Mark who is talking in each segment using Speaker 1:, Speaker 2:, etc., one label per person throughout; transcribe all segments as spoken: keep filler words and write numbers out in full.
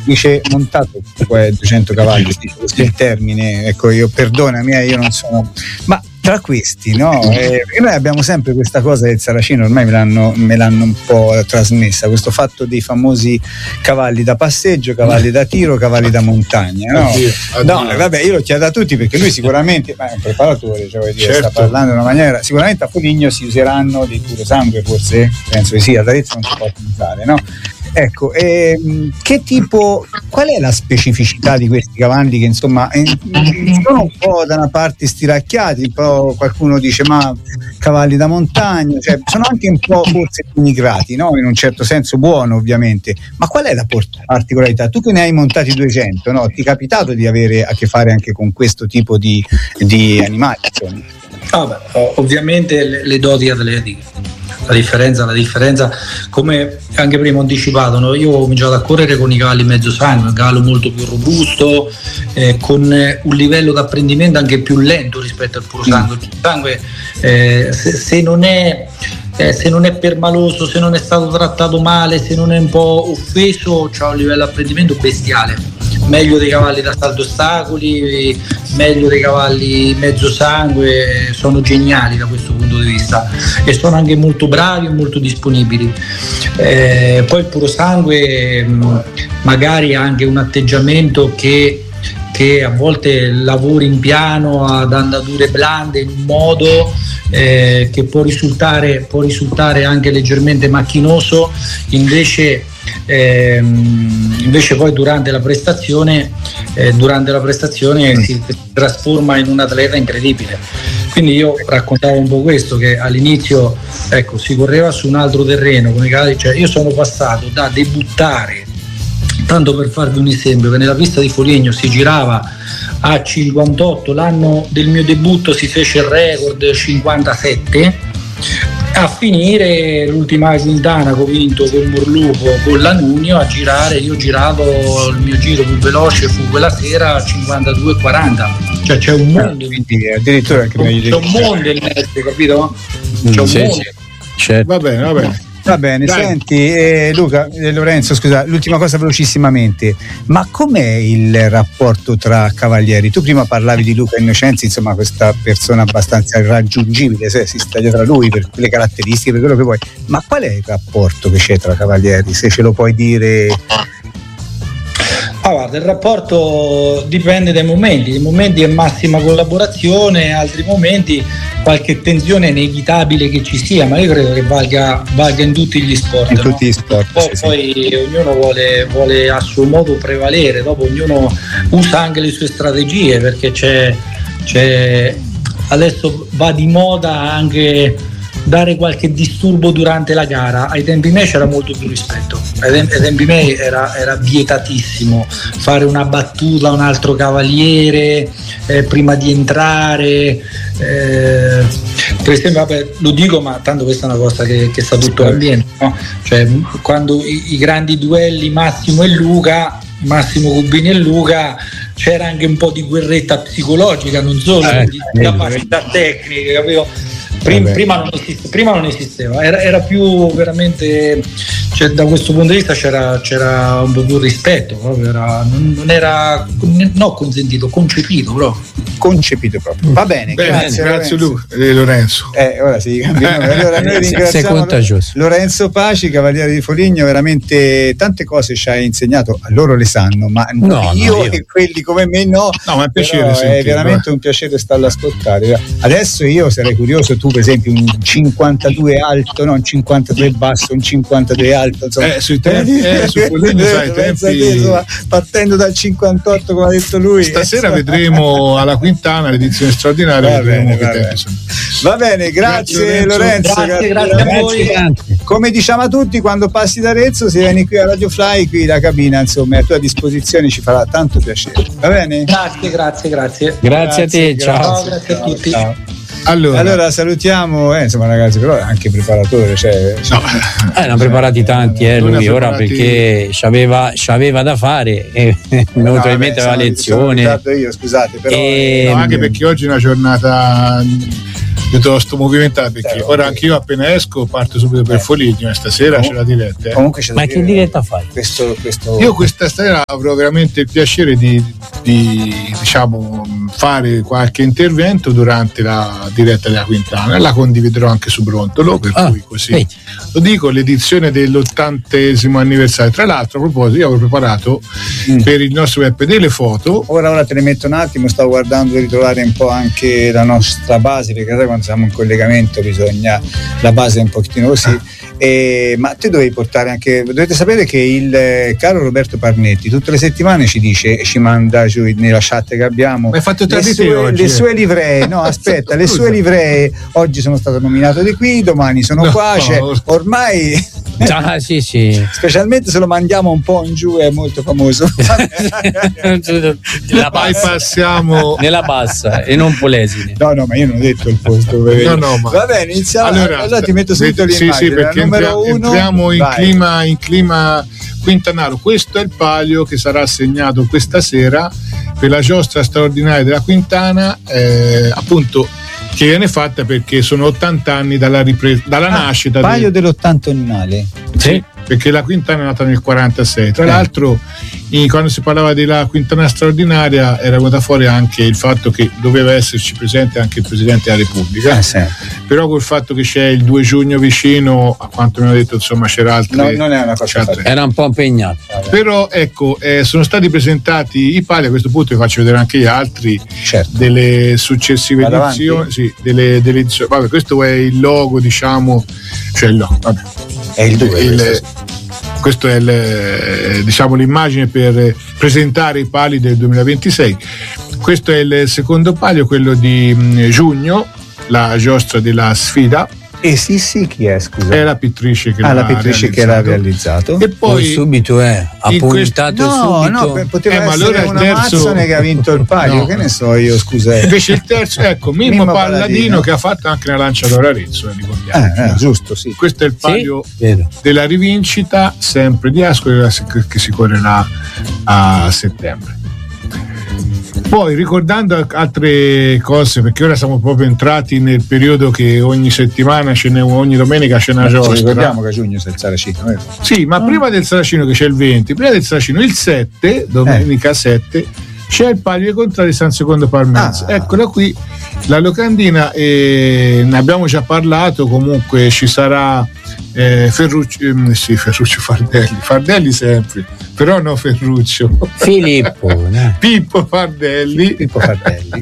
Speaker 1: dice montato poi duecento cavalli, dice il termine, ecco, io perdonami, io non sono, ma tra questi, no? Eh, perché noi abbiamo sempre questa cosa del Saracino, ormai me l'hanno, me l'hanno un po' trasmessa, questo fatto dei famosi cavalli da passeggio, cavalli da tiro, cavalli da montagna, no? Addio, addio. No, vabbè, io lo chiedo a tutti perché lui sicuramente, ma è un preparatore, cioè, dire, certo. Sta parlando in una maniera, sicuramente a Foligno si useranno dei puro sangue, forse, penso di sì, ad Arezzo non si possono usare, no? Ecco, ehm, che tipo, qual è la specificità di questi cavalli che insomma eh, sono un po' da una parte stiracchiati, un po' qualcuno dice ma cavalli da montagna, cioè sono anche un po' forse denigrati, no? In un certo senso buono ovviamente, ma qual è la particolarità? Tu che ne hai montati duecento, no? Ti è capitato di avere a che fare anche con questo tipo di, di animali?
Speaker 2: Ah, beh, ovviamente le, le doti atletiche. La differenza, la differenza, come anche prima ho anticipato, no? Io ho cominciato a correre con i cavalli mezzo sangue, un cavallo molto più robusto, eh, con un livello di apprendimento anche più lento rispetto al puro sangue. Il sangue eh, se, se non è Eh, se non è permaloso, se non è stato trattato male, se non è un po' offeso, c'ha un livello di apprendimento bestiale, meglio dei cavalli da salto ostacoli, meglio dei cavalli mezzo sangue, sono geniali da questo punto di vista e sono anche molto bravi e molto disponibili. Eh, poi il puro sangue mh, magari ha anche un atteggiamento che che a volte lavori in piano ad andature blande in un modo eh, che può risultare, può risultare anche leggermente macchinoso, invece, ehm, invece poi durante la prestazione, eh, durante la prestazione mm. si trasforma in un atleta incredibile. Quindi io raccontavo un po' questo, che all'inizio ecco, si correva su un altro terreno, come cavalli, cioè io sono passato da debuttare, tanto per farvi un esempio, che nella pista di Foligno si girava a cinquantotto, l'anno del mio debutto si fece il record cinquantasette, a finire l'ultima quintana che ho vinto con Morlupo, con l'Anunio, a girare, io giravo, il mio giro più veloce fu quella sera a cinquantadue e quaranta, cioè c'è un mondo,
Speaker 1: quindi addirittura anche
Speaker 2: c'è un mondo in mezzo, capito? C'è un
Speaker 3: sì,
Speaker 2: mondo.
Speaker 3: Sì. Certo.
Speaker 1: Va bene, va bene. Va bene, Dai. Senti eh, Luca, eh, Lorenzo, scusa, l'ultima cosa velocissimamente, ma com'è il rapporto tra cavalieri? Tu prima parlavi di Luca Innocenzi, insomma questa persona abbastanza irraggiungibile, se si sta dietro a lui per le caratteristiche, per quello che vuoi, ma qual è il rapporto che c'è tra cavalieri, se ce lo puoi dire?
Speaker 2: Ah, guarda, il rapporto dipende dai momenti, nei momenti è massima collaborazione, altri momenti qualche tensione è inevitabile che ci sia, ma io credo che valga, valga in tutti gli sport.
Speaker 1: In
Speaker 2: no?
Speaker 1: tutti gli sport.
Speaker 2: Poi,
Speaker 1: sì,
Speaker 2: poi
Speaker 1: sì.
Speaker 2: ognuno vuole, vuole a suo modo prevalere, dopo ognuno usa anche le sue strategie, perché c'è, c'è adesso va di moda anche dare qualche disturbo durante la gara. Ai tempi miei c'era molto più rispetto, ai tempi, ai tempi miei era, era vietatissimo fare una battuta a un altro cavaliere eh, prima di entrare, eh, per esempio, vabbè, lo dico, ma tanto questa è una cosa che, che sa tutto l'ambiente, no? Cioè quando i, i grandi duelli Massimo e Luca, Massimo Cubini e Luca, c'era anche un po' di guerretta psicologica, non solo eh, di eh, capacità eh. tecniche, capito? Prima, prima, non esiste, prima non esisteva, era, era più veramente, cioè, da questo punto di vista c'era, c'era un po' più rispetto, proprio era, non, non era no consentito, concepito proprio.
Speaker 1: Concepito proprio. Va bene,
Speaker 4: bene
Speaker 1: grazie,
Speaker 4: grazie
Speaker 1: Lorenzo.
Speaker 4: Lu, eh, Lorenzo.
Speaker 1: Eh, ora sì, allora noi ringraziamo Lorenzo Paci, Cavaliere di Foligno, veramente tante cose ci hai insegnato, a loro le sanno, ma
Speaker 3: no,
Speaker 1: io,
Speaker 3: no, io e
Speaker 1: quelli come me no.
Speaker 4: No, ma è piacere,
Speaker 1: è veramente un piacere starlo a ascoltare. Adesso io sarei curioso, tu per esempio un cinquantadue alto, no, un cinquantadue basso, un cinquantadue alto, insomma.
Speaker 4: Eh, sui tempi, eh, su Foligno, sai, tempi...
Speaker 1: Te, insomma, partendo dal cinquantotto come ha detto lui.
Speaker 4: Stasera vedremo alla Quintana l'edizione straordinaria.
Speaker 1: Va bene, va
Speaker 4: che
Speaker 1: bene. Va bene, grazie, grazie Lorenzo,
Speaker 2: grazie, grazie, grazie a voi.
Speaker 1: Come diciamo a tutti, quando passi da Arezzo, se vieni qui a Radio Fly, qui la cabina insomma è a tua disposizione, ci farà tanto piacere. Va bene?
Speaker 2: Grazie, grazie, grazie.
Speaker 3: Grazie, grazie a te, ciao.
Speaker 2: Ciao, grazie a tutti.
Speaker 1: Ciao. Allora, allora salutiamo, eh, insomma ragazzi, però è anche preparatore, cioè,
Speaker 3: no. eh, ne ha preparati tanti eh, lui ora preparati... perché c'aveva, c'aveva da fare e no, probabilmente aveva lezione.
Speaker 1: Io, scusate, però
Speaker 3: e...
Speaker 4: no, anche perché oggi è una giornata piuttosto movimentata, perché
Speaker 1: Certo,
Speaker 4: ora
Speaker 1: sì.
Speaker 4: anche io appena esco parto subito per
Speaker 1: Eh.
Speaker 4: Foligno e stasera
Speaker 1: Com-
Speaker 4: c'è la diretta. eh.
Speaker 1: Comunque c'è da
Speaker 3: Ma che
Speaker 1: dire,
Speaker 3: diretta fai?
Speaker 1: Questo, questo...
Speaker 4: Io questa sera avrò veramente il piacere di, di diciamo fare qualche intervento durante la diretta della Quintana e la condividerò anche su Brontolo, per
Speaker 3: Ah,
Speaker 4: cui così
Speaker 3: vedi.
Speaker 4: lo dico, l'edizione dell'ottantesimo anniversario. Tra l'altro, a proposito, io avevo preparato
Speaker 1: Mm.
Speaker 4: per il nostro web delle foto.
Speaker 1: Ora, ora te ne metto un attimo, stavo guardando di ritrovare un po' anche la nostra base, perché sai, quando siamo in collegamento bisogna, la base è un pochettino così. E, ma te dovevi portare anche, dovete sapere che il eh, caro Roberto Parnetti tutte le settimane ci dice, ci manda giù nella chat che abbiamo,
Speaker 4: Ma hai fatto
Speaker 1: le
Speaker 4: tardi te
Speaker 1: sue,
Speaker 4: oggi,
Speaker 1: le
Speaker 4: eh?
Speaker 1: sue livree, no aspetta, le
Speaker 4: Scusa.
Speaker 1: sue livree, oggi sono stato nominato di qui, domani sono
Speaker 4: No.
Speaker 1: qua, cioè, ormai
Speaker 3: Ah, sì, sì.
Speaker 1: specialmente se lo mandiamo un po' in giù è molto famoso.
Speaker 3: Nella
Speaker 4: Poi
Speaker 3: bassa,
Speaker 4: passiamo.
Speaker 3: nella bassa e non Polesine.
Speaker 1: No, no, ma io non ho detto il posto.
Speaker 4: No, no, ma-
Speaker 1: Va bene, iniziamo. Allora, ti metto subito
Speaker 4: sì,
Speaker 1: l'immagine.
Speaker 4: sì, perché
Speaker 1: La numero
Speaker 4: entra-
Speaker 1: uno,
Speaker 4: entriamo in
Speaker 1: vai.
Speaker 4: clima, in clima quintanaro. Questo è il palio che sarà assegnato questa sera per la giostra straordinaria della Quintana, eh, appunto, che viene fatta perché sono ottanta anni dalla, ripre- dalla
Speaker 1: Ah,
Speaker 4: nascita
Speaker 1: paio
Speaker 4: del-
Speaker 1: dell'ottantennale.
Speaker 3: Sì.
Speaker 4: perché la Quintana è nata nel quarantasei. Tra
Speaker 1: Eh.
Speaker 4: l'altro, in- quando si parlava della Quintana straordinaria era venuta fuori anche il fatto che doveva esserci presente anche il Presidente della Repubblica,
Speaker 1: Eh, sì.
Speaker 4: però col fatto che c'è il due giugno vicino, a quanto mi hanno detto, insomma, c'era altre,
Speaker 1: No, non è una cosa
Speaker 4: c'è altre-
Speaker 1: facile.
Speaker 3: Era un po' impegnato.
Speaker 4: Però ecco, eh, sono stati presentati i pali. A questo punto vi faccio vedere anche gli altri
Speaker 1: Certo.
Speaker 4: delle successive
Speaker 1: Vado avanti?
Speaker 4: edizioni. Sì, delle, delle edizioni. Vabbè, questo è il logo, diciamo, cioè il logo, vabbè.
Speaker 1: È il due.
Speaker 4: Il-
Speaker 1: questo.
Speaker 4: questo è il, eh, diciamo, l'immagine per eh, presentare i pali del duemilaventisei. Questo è il secondo palio, quello di mh, giugno, la giostra della sfida.
Speaker 1: E sì, sì, chi è, scusa?
Speaker 4: È la pittrice che
Speaker 1: ah,
Speaker 4: l'ha
Speaker 1: la pittrice che l'ha realizzato.
Speaker 4: E
Speaker 3: Poi
Speaker 4: poi
Speaker 3: subito è ha
Speaker 4: in questo-
Speaker 3: puntato
Speaker 1: No,
Speaker 3: subito.
Speaker 1: no, per- poteva
Speaker 4: Eh, ma
Speaker 1: essere
Speaker 4: allora il
Speaker 1: una
Speaker 4: terzo-
Speaker 1: Mazzone che ha vinto il palio,
Speaker 4: No.
Speaker 1: che ne so io, scusa.
Speaker 4: invece il terzo, ecco, Mimmo,
Speaker 1: Mimmo
Speaker 4: Palladino,
Speaker 1: Palladino,
Speaker 4: che ha fatto anche la lancia d'oro Arezzo, eh, ricordiamo.
Speaker 1: Eh, eh, giusto, sì.
Speaker 4: Questo è il
Speaker 3: Sì,
Speaker 4: palio
Speaker 3: vero.
Speaker 4: della rivincita, sempre di Ascoli, che si correrà a settembre. Poi, ricordando altre cose, perché ora siamo proprio entrati nel periodo che ogni settimana ce n'è, ogni domenica c'è una
Speaker 1: Ci
Speaker 4: giostra.
Speaker 1: ricordiamo che a giugno c'è il Saracino, vero?
Speaker 4: Sì, ma prima del Saracino, che c'è il venti, prima del Saracino il sette, domenica sette, c'è il palio contrario di San Secondo Parmense.
Speaker 1: Ah.
Speaker 4: Eccola qui, la locandina, eh, ne abbiamo già parlato. Comunque ci sarà eh, Ferruccio, ehm, sì, Ferruccio Fardelli, Fardelli sempre, però no Ferruccio,
Speaker 3: Filippo, eh.
Speaker 4: Pippo Fardelli.
Speaker 1: Pippo Fardelli.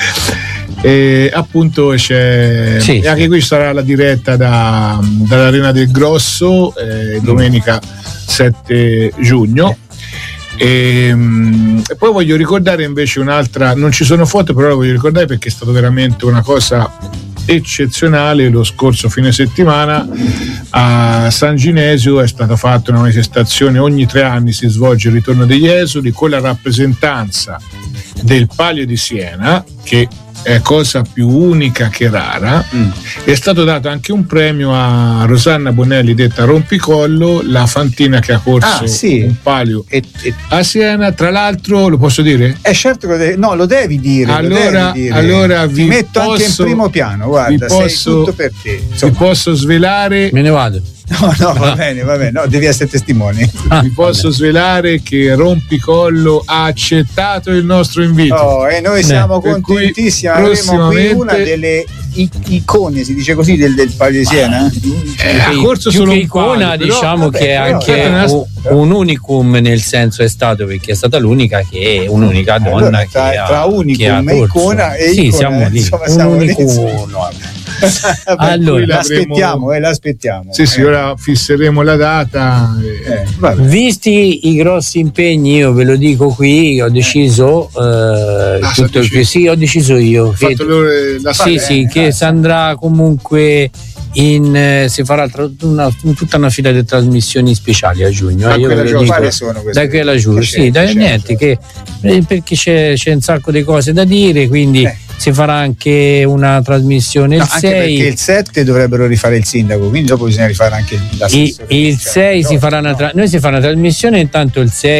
Speaker 4: E appunto c'è
Speaker 3: Sì,
Speaker 4: e
Speaker 3: sì.
Speaker 4: anche qui ci sarà la diretta da, dall'Arena del Grosso, eh, domenica sette giugno. E, mm, e poi voglio ricordare invece un'altra, non ci sono foto, però la voglio ricordare perché è stato veramente una cosa eccezionale. Lo scorso fine settimana a San Ginesio è stata fatta una manifestazione. Ogni tre anni si svolge il ritorno degli esuli con la rappresentanza del Palio di Siena, che è cosa più unica che rara.
Speaker 1: Mm.
Speaker 4: È stato dato anche un premio a Rosanna Bonelli, detta Rompicollo, la fantina che ha corso
Speaker 1: Ah, sì.
Speaker 4: un palio
Speaker 1: E, e,
Speaker 4: a Siena. Tra l'altro, lo posso dire?
Speaker 1: è certo che lo devi, no, lo devi dire. lo
Speaker 4: Allora-
Speaker 1: devi dire.
Speaker 4: allora
Speaker 1: Ti
Speaker 4: vi
Speaker 1: metto anche in
Speaker 4: posso-
Speaker 1: primo piano, guarda,
Speaker 4: vi
Speaker 1: sei
Speaker 4: posso-
Speaker 1: tutto per te.
Speaker 4: Vi
Speaker 1: Insomma,
Speaker 4: posso svelare
Speaker 3: Me ne vado.
Speaker 1: no, no, va bene, va bene, no, devi essere testimone.
Speaker 3: Ah,
Speaker 4: vi posso svelare che Rompicollo ha accettato il nostro invito.
Speaker 1: Oh, e noi siamo
Speaker 4: Per cui
Speaker 1: contentissimi. Avremo qui
Speaker 4: prossimamente-
Speaker 1: una delle i- icone, si dice così, del, del Palio di Siena.
Speaker 4: Eh, ha corso
Speaker 3: più
Speaker 4: solo
Speaker 3: che
Speaker 4: un
Speaker 3: icona,
Speaker 4: palio, però-
Speaker 3: diciamo
Speaker 1: vabbè,
Speaker 3: che è
Speaker 1: però-
Speaker 3: anche
Speaker 4: però-
Speaker 3: un, un unicum, nel senso è stato perché è stata l'unica che è un'unica donna
Speaker 1: Allora,
Speaker 3: che
Speaker 1: tra-
Speaker 3: ha,
Speaker 1: tra unicum
Speaker 3: che ha
Speaker 1: e
Speaker 3: corso.
Speaker 1: icona e
Speaker 3: sì,
Speaker 1: icona,
Speaker 3: siamo lì.
Speaker 1: insomma,
Speaker 3: un
Speaker 1: siamo lì,
Speaker 3: unicum,
Speaker 1: insomma.
Speaker 3: no.
Speaker 1: Per
Speaker 3: Allora,
Speaker 1: cui
Speaker 4: l'avremo-
Speaker 1: l'aspettiamo, eh, l'aspettiamo.
Speaker 4: Sì, sì,
Speaker 1: Eh,
Speaker 4: ora fisseremo la data. e-
Speaker 1: eh, vabbè.
Speaker 3: Visti i grossi impegni, io ve lo dico qui, ho deciso eh,
Speaker 4: Ah,
Speaker 3: tutto
Speaker 4: sì,
Speaker 3: il, sì, ho deciso io
Speaker 4: Ho
Speaker 3: che,
Speaker 4: fatto loro la
Speaker 3: sì,
Speaker 1: Vabbè,
Speaker 3: sì, che
Speaker 1: eh.
Speaker 3: si andrà comunque in eh, si farà tra- una, tutta una fila di trasmissioni speciali a giugno.
Speaker 1: Ma
Speaker 3: eh, io
Speaker 1: quella
Speaker 3: ve lo
Speaker 1: giornata,
Speaker 3: dico.
Speaker 1: quali sono queste?
Speaker 3: Da quella giù,
Speaker 1: Che
Speaker 3: sì,
Speaker 1: c'è,
Speaker 3: da
Speaker 1: che c'è,
Speaker 3: niente,
Speaker 1: cioè?
Speaker 3: che, eh, perché c'è, c'è un sacco di cose da dire, quindi
Speaker 1: Eh.
Speaker 3: si farà anche una trasmissione
Speaker 1: No,
Speaker 3: il
Speaker 1: anche
Speaker 3: sei.
Speaker 1: perché il sette dovrebbero rifare il sindaco, quindi dopo bisogna rifare anche
Speaker 3: I-
Speaker 1: l'assessore.
Speaker 3: il
Speaker 1: Cioè,
Speaker 3: sei
Speaker 1: no,
Speaker 3: si farà una
Speaker 1: no.
Speaker 3: tra- noi si fa una trasmissione, intanto il sei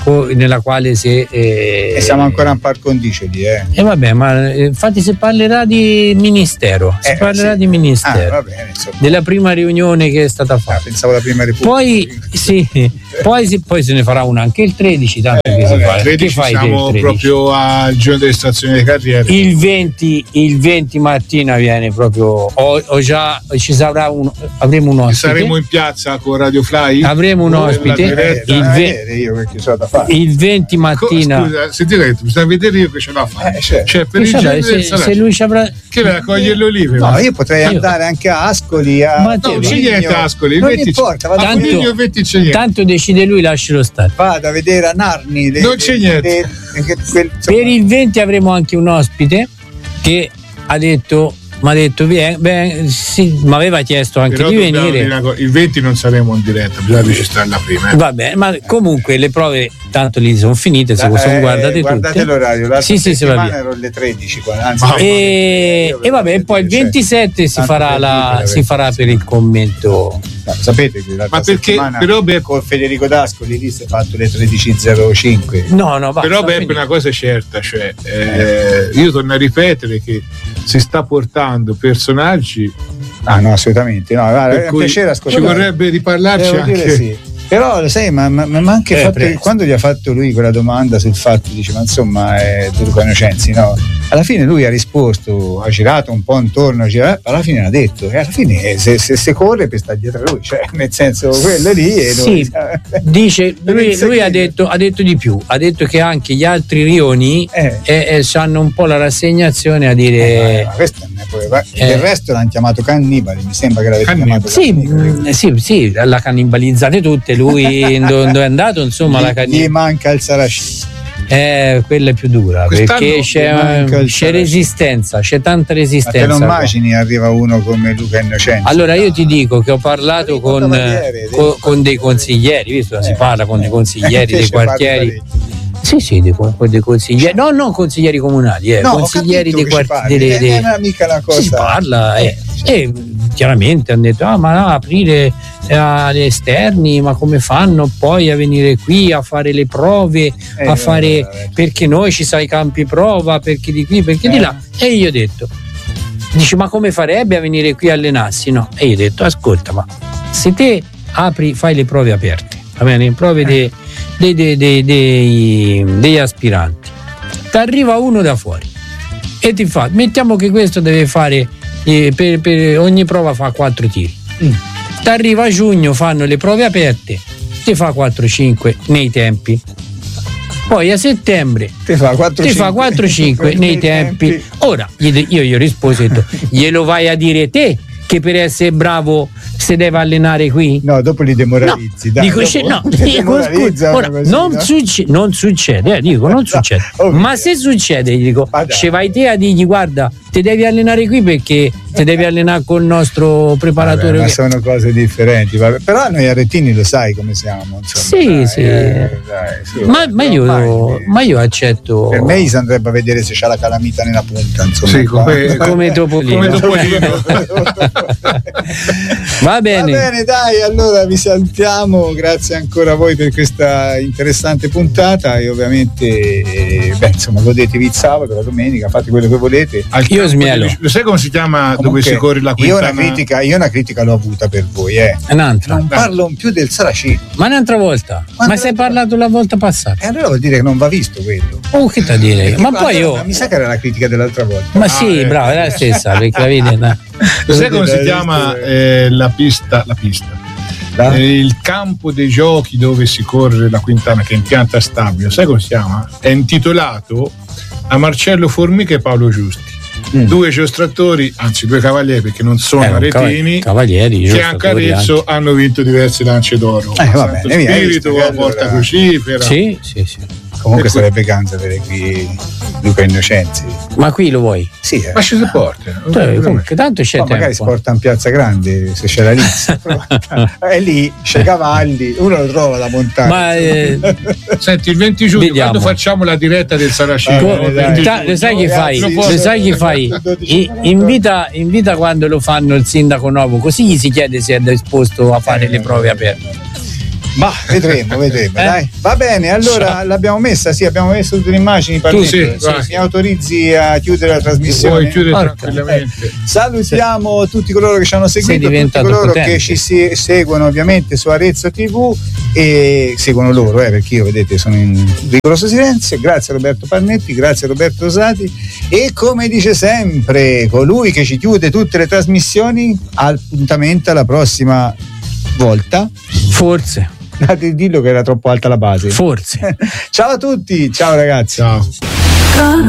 Speaker 3: co- nella quale se eh,
Speaker 1: e siamo ancora in par condicio lì, eh.
Speaker 3: E eh vabbè, ma eh, infatti si parlerà di ministero, si
Speaker 1: Eh,
Speaker 3: parlerà
Speaker 1: sì.
Speaker 3: di ministero.
Speaker 1: Ah, va bene, insomma.
Speaker 3: Della prima riunione che è stata
Speaker 1: Ah,
Speaker 3: fatta.
Speaker 1: pensavo la prima repubblica.
Speaker 3: Poi, sì, poi, si, poi se ne farà una anche il tredici, tanto
Speaker 1: Eh,
Speaker 3: che si
Speaker 1: vabbè,
Speaker 3: fa. Che
Speaker 4: tredici
Speaker 3: fai te il
Speaker 4: siamo
Speaker 3: tredici?
Speaker 4: proprio al giorno delle stazioni di carriera.
Speaker 3: Il venti, il venti mattina viene proprio, ho, ho già, ci sarà un, avremo un ospite.
Speaker 4: Saremo in piazza con Radio Fly.
Speaker 3: Avremo un
Speaker 4: Con la
Speaker 3: ospite.
Speaker 4: diretta.
Speaker 3: Il,
Speaker 1: il
Speaker 3: ve-
Speaker 1: io perché c'ho da fare.
Speaker 3: il venti
Speaker 4: Co-
Speaker 3: mattina.
Speaker 4: Scusa, sentite che bisogna vedere io che ce la fa.
Speaker 1: Eh, certo.
Speaker 4: Cioè, per
Speaker 3: Eh,
Speaker 4: il
Speaker 3: vabbè,
Speaker 4: genere
Speaker 3: se,
Speaker 4: del
Speaker 3: se
Speaker 4: Saracino.
Speaker 3: lui ci avrà.
Speaker 4: Che va a cogliere le olive?
Speaker 1: No,
Speaker 4: ma-
Speaker 1: io potrei
Speaker 3: Io-
Speaker 1: andare anche a Ascoli. A...
Speaker 3: Ma te-
Speaker 4: non c'è
Speaker 3: Foligno.
Speaker 4: niente a Ascoli. il
Speaker 1: Non
Speaker 4: venti
Speaker 1: importa, vado
Speaker 4: a
Speaker 3: Tanto-
Speaker 4: Foligno il venti c'è niente.
Speaker 3: Tanto decide lui, lascialo stare.
Speaker 1: Vado a vedere a Narni. le-
Speaker 4: Non c'è
Speaker 1: le-
Speaker 4: niente.
Speaker 1: le- le- quel- insomma,
Speaker 3: Per il venti avremo anche un ospite che ha detto, mi ha detto, vieni, beh, sì, mi aveva chiesto anche
Speaker 4: Però
Speaker 3: di
Speaker 4: dobbiamo
Speaker 3: venire.
Speaker 4: dire una cosa, il venti non saremo in diretta, bisogna registrarla prima. eh.
Speaker 3: Va bene, ma comunque le prove tanto lì sono finite, se
Speaker 1: eh,
Speaker 3: sono guardate
Speaker 1: guardate
Speaker 3: tutte.
Speaker 1: l'orario. L'altra
Speaker 3: Sì, sì, sì, va
Speaker 1: settimana
Speaker 3: via.
Speaker 1: ero alle tredici. qua- Anzi,
Speaker 4: Ma-
Speaker 3: E, e vabbè, poi il ventisette si
Speaker 1: Tanto
Speaker 3: farà,
Speaker 1: per
Speaker 3: la,
Speaker 1: dire,
Speaker 3: si farà per il commento.
Speaker 1: No, sapete che l'altra
Speaker 4: Ma perché-
Speaker 1: settimana
Speaker 4: però, Beppe-
Speaker 1: con Federico D'Ascoli lì si è fatto le tredici e zero cinque.
Speaker 3: No, no, basta,
Speaker 4: Però Beppe,
Speaker 3: finito.
Speaker 4: una cosa è certa, cioè, eh, io torno a ripetere che si sta portando personaggi
Speaker 1: Ah no, assolutamente no. Guarda,
Speaker 4: per
Speaker 1: è un
Speaker 4: cui
Speaker 1: piacere
Speaker 4: ci
Speaker 1: ascoltare.
Speaker 4: vorrebbe riparlarci
Speaker 1: Devo dire
Speaker 4: anche.
Speaker 1: sì. Però lo sai, ma, ma, ma anche il
Speaker 3: Eh,
Speaker 1: fatto che
Speaker 3: presto.
Speaker 1: quando gli ha fatto lui quella domanda sul fatto, dice, ma insomma è Luca Innocenzi, no? Alla fine lui ha risposto, ha girato un po' intorno, ha girato, alla fine l'ha detto, e alla fine eh, se, se, se corre per stare dietro a lui, cioè nel senso quello lì e
Speaker 3: Sì, dice, lui, lui ha,
Speaker 1: che-
Speaker 3: detto, ha detto di più, ha detto che anche gli altri rioni
Speaker 1: Eh.
Speaker 3: eh, eh, hanno un po' la rassegnazione a dire...
Speaker 1: Eh, ma questo non è poi- ma
Speaker 3: eh.
Speaker 1: del resto l'hanno chiamato cannibali, mi sembra che l'avete
Speaker 4: Cannibali.
Speaker 1: chiamato
Speaker 3: Sì,
Speaker 1: cannibali.
Speaker 3: mh, sì, sì, la cannibalizzate tutte, lui dove, dove è andato, insomma, la
Speaker 1: Gli- gli
Speaker 3: cannibalizzata.
Speaker 1: manca il saracino.
Speaker 3: Eh, quella è più dura
Speaker 4: Quest'anno
Speaker 3: perché
Speaker 1: mi
Speaker 3: c'è,
Speaker 1: manca il
Speaker 3: c'è
Speaker 1: saracino.
Speaker 3: resistenza, c'è tanta
Speaker 1: Ma
Speaker 3: resistenza.
Speaker 1: te lo
Speaker 3: qua.
Speaker 1: immagini arriva uno come Luca Innocenzi?
Speaker 3: Allora io ti dico che ho parlato
Speaker 1: Ma
Speaker 3: con,
Speaker 1: cavaliere,
Speaker 3: con, con dei consiglieri, visto si
Speaker 1: Eh,
Speaker 3: parla con dei
Speaker 1: eh.
Speaker 3: consiglieri dei
Speaker 1: Invece parli
Speaker 3: quartieri.
Speaker 1: parecchio.
Speaker 3: Sì, sì, dei, con dei consiglieri, no, non consiglieri comunali, eh,
Speaker 1: No, ho
Speaker 3: consiglieri
Speaker 1: capito
Speaker 3: dei
Speaker 1: che ci
Speaker 3: quartieri.
Speaker 1: parli,
Speaker 3: dei-
Speaker 1: eh, non è mica una cosa.
Speaker 3: Si parla, eh. E chiaramente hanno detto: ah, ma no, aprire eh, agli esterni, ma come fanno poi a venire qui a fare le prove,
Speaker 1: Eh,
Speaker 3: a fare
Speaker 1: eh,
Speaker 3: perché noi ci sai i campi prova, perché di qui, perché di
Speaker 1: Eh.
Speaker 3: là. E io ho detto: dici, ma come farebbe a venire qui a allenarsi? No? E io ho detto: ascolta, ma se te apri, fai le prove aperte, va bene? Le prove dei, dei, dei, dei, dei- degli aspiranti, ti arriva uno da fuori e ti fa, mettiamo che questo deve fare eh, per, per ogni prova fa quattro tiri,
Speaker 1: Mm.
Speaker 3: ti arriva a giugno, fanno le prove aperte, ti fa quattro cinque nei tempi, poi a settembre
Speaker 1: Ti fa quattro
Speaker 3: ti fa quattro cinque nei tempi. Ora gli- io gli ho risposto, ho detto, glielo vai a dire te che per essere bravo si deve allenare qui?
Speaker 1: No, dopo li demoralizzi. dai,
Speaker 3: Dico,
Speaker 1: dopo
Speaker 3: se- no,
Speaker 1: li
Speaker 3: dico,
Speaker 1: demoralizzano
Speaker 3: ora,
Speaker 1: così,
Speaker 3: non,
Speaker 1: no?
Speaker 3: succe- non succede, eh, dico, non succede.
Speaker 1: ovvio.
Speaker 3: Ma se succede, gli dico,
Speaker 1: Ma dai.
Speaker 3: se vai te a dirgli, guarda, ti devi allenare qui perché ti devi allenare con il nostro preparatore.
Speaker 1: Vabbè, ma
Speaker 3: che-
Speaker 1: sono cose differenti. vabbè. Però noi aretini lo sai come siamo. Insomma,
Speaker 3: Sì,
Speaker 1: dai,
Speaker 3: sì.
Speaker 1: eh, dai, sì,
Speaker 3: ma, ma io,
Speaker 1: ormai,
Speaker 3: ma io accetto.
Speaker 1: per me si andrebbe a vedere se c'ha la calamita nella punta. Insomma,
Speaker 4: Sì, come-
Speaker 3: come Topolino.
Speaker 4: Come Topolino.
Speaker 3: Va bene.
Speaker 1: Va bene, dai, allora vi salutiamo, grazie ancora a voi per questa interessante puntata e ovviamente eh, beh, insomma, godetevi il sabato, la domenica, fate quello che volete.
Speaker 4: Al
Speaker 3: Io
Speaker 4: campo
Speaker 3: smielo.
Speaker 4: delle- Lo sai come si chiama dove
Speaker 1: Comunque,
Speaker 4: si corre la
Speaker 1: io
Speaker 4: quintana?
Speaker 1: una critica, io una critica l'ho avuta per voi, eh.
Speaker 3: Un'altra.
Speaker 1: Non parlo più del Saracino.
Speaker 3: Ma un'altra volta.
Speaker 1: Quando-
Speaker 3: Ma sei parlato la volta passata.
Speaker 1: E allora vuol dire che non va visto quello.
Speaker 3: Oh, che da dire?
Speaker 1: Perché
Speaker 3: Ma
Speaker 1: guarda,
Speaker 3: poi io.
Speaker 1: mi sa che era la critica dell'altra volta.
Speaker 3: Ma
Speaker 4: Ah,
Speaker 3: sì,
Speaker 4: eh.
Speaker 3: bravo, è la stessa, perché la vedi. no?
Speaker 4: Lo sai come si
Speaker 1: Dai,
Speaker 4: chiama
Speaker 1: dai,
Speaker 4: eh, la pista? La pista.
Speaker 1: Da?
Speaker 4: Eh, il campo dei giochi dove si corre la quintana, che è in pianta stabile, sai come si chiama? È intitolato a Marcello Formica e Paolo Giusti,
Speaker 1: Mm.
Speaker 4: due giostratori, anzi due cavalieri perché non sono
Speaker 3: Eh,
Speaker 4: aretini,
Speaker 3: cav- cavalieri,
Speaker 4: che a
Speaker 3: giocatori
Speaker 4: Carezzo hanno vinto diverse lance d'oro.
Speaker 1: Eh, va
Speaker 4: Santo
Speaker 1: bene, via, hai visto
Speaker 4: Spirito,
Speaker 1: che
Speaker 4: la
Speaker 1: allora-
Speaker 4: Porta Crucifera.
Speaker 3: anche. Sì, sì, sì.
Speaker 1: Comunque
Speaker 4: E que-
Speaker 1: sarebbe ganzo avere qui Luca Innocenzi.
Speaker 3: Ma qui lo vuoi?
Speaker 1: Sì, eh.
Speaker 4: Ma ci si porta.
Speaker 3: Cioè, comunque, tanto c'è
Speaker 1: Poi magari si
Speaker 3: tempo.
Speaker 1: porta in Piazza Grande se c'è la lizza. È lì, c'è cavalli, uno lo trova da montare.
Speaker 3: Ma eh,
Speaker 4: Senti, il venti giugno,
Speaker 3: Vediamo.
Speaker 4: quando facciamo la diretta del Saracino?
Speaker 1: Va
Speaker 3: co-
Speaker 1: bene,
Speaker 4: il
Speaker 1: dai.
Speaker 4: venti
Speaker 3: ta-
Speaker 4: giugno?
Speaker 3: lo sai che fai?
Speaker 1: Ragazzi,
Speaker 3: Lo sai che fai?
Speaker 1: dodici
Speaker 3: I- invita, invita quando lo fanno il sindaco nuovo, così gli si chiede se è disposto a fare
Speaker 1: Eh,
Speaker 3: le prove aperte.
Speaker 1: Ma vedremo, vedremo.
Speaker 3: Eh?
Speaker 1: Dai. Va bene, allora
Speaker 3: Ciao.
Speaker 1: l'abbiamo messa, sì, abbiamo messo tutte le immagini.
Speaker 4: Tu sì,
Speaker 1: Parnetti,
Speaker 4: vai.
Speaker 1: mi autorizzi a chiudere la trasmissione?
Speaker 4: Puoi chiudere
Speaker 3: Porca.
Speaker 4: tranquillamente.
Speaker 1: Salutiamo tutti coloro che ci hanno seguito, tutti
Speaker 3: diventato
Speaker 1: coloro
Speaker 3: potente.
Speaker 1: che ci si- seguono ovviamente su Arezzo tivù e seguono loro, eh, perché io vedete sono in rigoroso silenzio. Grazie a Roberto Parnetti, grazie a Roberto Rosati e come dice sempre colui che ci chiude tutte le trasmissioni, appuntamento alla prossima volta.
Speaker 3: Forse,
Speaker 1: Dillo che era troppo alta la base.
Speaker 3: forse.
Speaker 1: Ciao a tutti, ciao ragazzi.
Speaker 4: Ciao.